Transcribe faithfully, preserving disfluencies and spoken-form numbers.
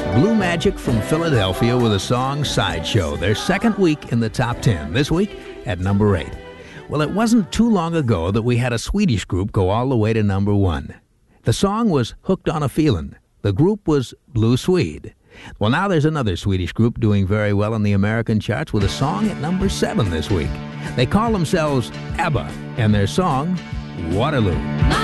Blue Magic from Philadelphia with a song Sideshow, their second week in the top ten, this week at number eight. Well, it wasn't too long ago that we had a Swedish group go all the way to number one. The song was Hooked on a Feelin'. The group was Blue Swede. Well, now there's another Swedish group doing very well in the American charts with a song at number seven this week. They call themselves ABBA, and their song, Waterloo.